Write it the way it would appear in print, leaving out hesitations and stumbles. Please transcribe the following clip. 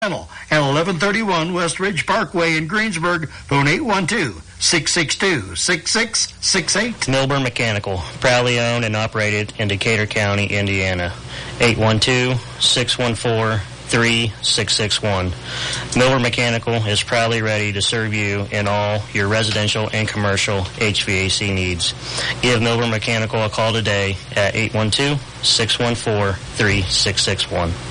and 1131 West Ridge Parkway in Greensburg. Phone 812-662-6668. Milburn Mechanical, proudly owned and operated in Decatur County, Indiana. 812-614-3661. Milburn Mechanical is proudly ready to serve you in all your residential and commercial HVAC needs. Give Milburn Mechanical a call today at 812-614-3661.